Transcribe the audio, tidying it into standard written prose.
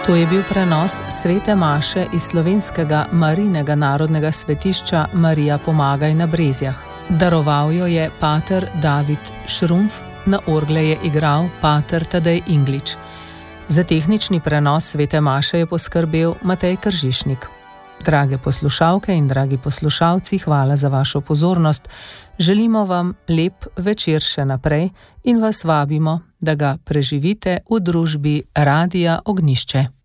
To je bil prenos svete maše iz slovenskega Marijinega narodnega svetišča Marija Pomagaj na Brezjah. Daroval jo je pater David Šrumf, na orgle je igral pater Tadej Inglič. Za tehnični prenos svete maše je poskrbel Matej Kržišnik. Drage poslušalke in dragi poslušalci, hvala za vašo pozornost. Želimo vam lep večer še naprej in vas vabimo, da ga preživite v družbi Radia Ognišče.